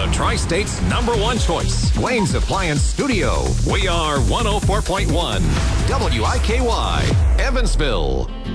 The Tri-State's #1 choice. Wayne's Appliance Studio. We are 104.1 WIKY, Evansville.